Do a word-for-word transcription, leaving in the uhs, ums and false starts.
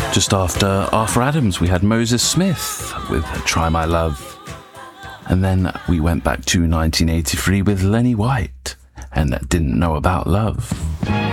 Just after Arthur Adams, we had Moses Smith with Try My Love. And then we went back to nineteen eighty-three with Lenny White and Didn't Know About Love.